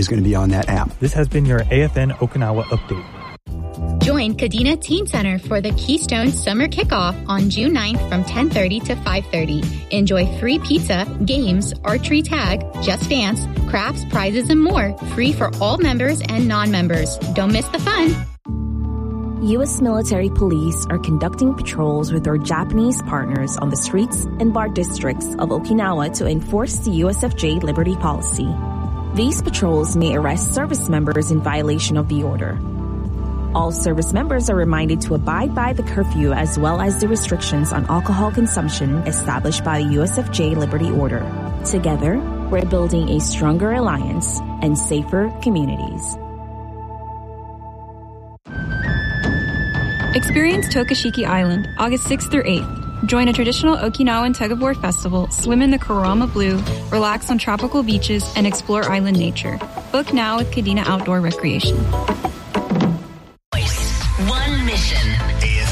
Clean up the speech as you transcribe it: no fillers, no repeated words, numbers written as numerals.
is going to be on that app. This has been your AFN Okinawa update. Join Kadena Teen Center for the Keystone Summer Kickoff on June 9th from 10:30 to 5:30. Enjoy free pizza, games, archery tag, just dance, crafts, prizes, and more. Free for all members and non-members. Don't miss the fun. U.S. military police are conducting patrols with their Japanese partners on the streets and bar districts of Okinawa to enforce the USFJ Liberty Policy. These patrols may arrest service members in violation of the order. All service members are reminded to abide by the curfew as well as the restrictions on alcohol consumption established by the USFJ Liberty Order. Together, we're building a stronger alliance and safer communities. Experience Tokashiki Island, August 6th through 8th. Join a traditional Okinawan tug-of-war festival, swim in the Kurama Blue, relax on tropical beaches, and explore island nature. Book now with Kadena Outdoor Recreation.